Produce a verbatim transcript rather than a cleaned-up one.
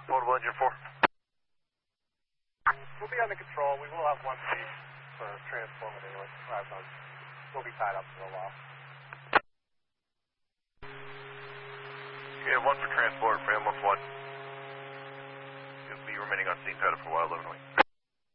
Portable engine four. We'll be under control. We will have one piece for transport with anyone. We'll be tied up for a while. You have one for transport for ambulance one. You'll be remaining on scene tied up for a while, Illinois.